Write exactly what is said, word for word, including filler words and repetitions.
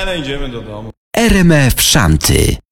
Nie, no idziemy do domu. R M F Szanty.